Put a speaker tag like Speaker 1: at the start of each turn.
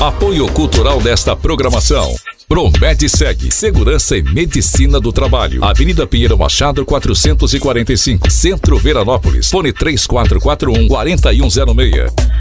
Speaker 1: Apoio cultural desta programação: Promedsegue, Segurança e Medicina do Trabalho. Avenida Pinheiro Machado, 445, Centro Veranópolis. Fone 3441-4106.